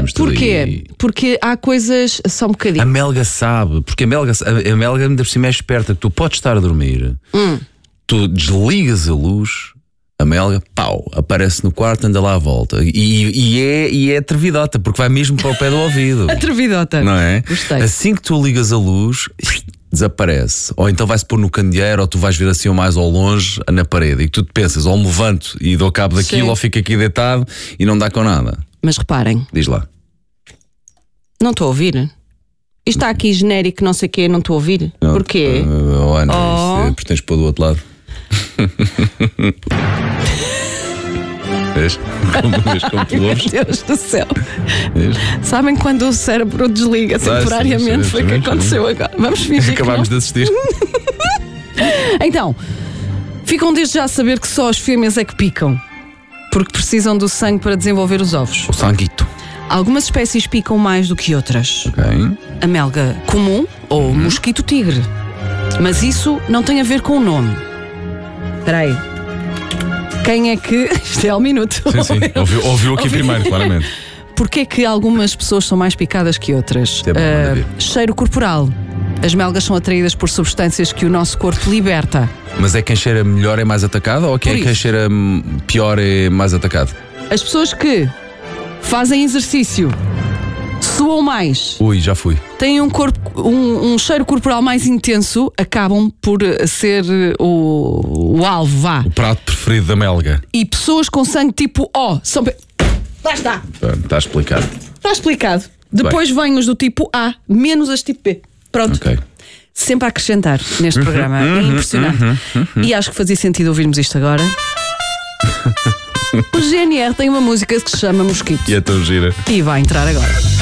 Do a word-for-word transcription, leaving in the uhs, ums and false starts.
Vamos tudo Porquê? aí. Porque há coisas só um bocadinho. A melga sabe, porque a melga, a, a melga ainda por cima é esperta, que tu podes estar a dormir, Hum. tu desligas a luz, a melga, pau, aparece no quarto, anda lá à volta. E, e, é, e é atrevidota, porque vai mesmo para o pé do ouvido. Atrevidota. Não é? Gostei. Assim que tu ligas a luz, desaparece. Ou então vai-se pôr no candeeiro, ou tu vais ver assim ou mais ao longe na parede. E tu te pensas, ou me levanto e dou cabo daquilo, Sim. ou fico aqui deitado e não dá com nada. Mas reparem, Diz lá. não estou a ouvir. Isto está aqui genérico, não sei o quê, não estou a ouvir. Não, Porquê? Oh, Ana, Oh. isso é porque tens de pôr do outro lado. Vês? Como, vês como tu Meu ouves? Deus do céu. Vês? Sabem quando o cérebro desliga Sai, temporariamente? sim, Foi o sim, que sim. aconteceu agora. Vamos fingir Acabámos que de assistir. não. Então, ficam desde já a saber que só as fêmeas é que picam, porque precisam do sangue para desenvolver os ovos. O sanguito. Algumas espécies picam mais do que outras. Ok. A melga comum ou mosquito tigre. Mas isso não tem a ver com o nome. Espera aí. Quem é que... Isto é ao minuto. Sim, sim. Ouviu, ouviu aqui primeiro, claramente. Porquê é que algumas pessoas são mais picadas que outras? É bom, manda ver. cheiro corporal. As melgas são atraídas por substâncias que o nosso corpo liberta. Mas é quem cheira melhor é mais atacado ou quem, Por é quem isso. cheira hum, pior é mais atacado? As pessoas que fazem exercício, suam mais, Ui, já fui. têm um, corpo, um, um cheiro corporal mais intenso, acabam por ser o, o alvo, vá. O prato preferido da melga. E pessoas com sangue tipo O são... pe- Lá está. Pronto, está explicado. Está explicado. Depois vêm os do tipo A, menos as tipo B. Pronto. Ok. Sempre a acrescentar neste programa. É impressionante. E acho que fazia sentido ouvirmos isto agora. O G N R tem uma música que se chama Mosquito. E é tão gira. E vai entrar agora.